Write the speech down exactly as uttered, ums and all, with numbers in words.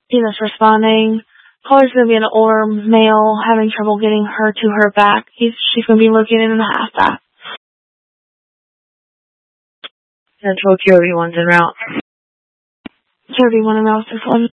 Tina's responding. Caller's going to be an older male having trouble getting her to her back. He's, she's going to be located in the half bath. Central Q O V one's en route. Q O V one en route, six one.